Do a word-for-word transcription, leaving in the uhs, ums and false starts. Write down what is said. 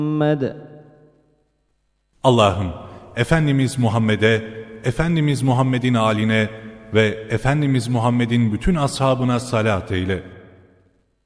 محمد. Allah'ım, Efendimiz Muhammed'e, Efendimiz Muhammed'in âline ve Efendimiz Muhammed'in bütün ashabına salat eyle.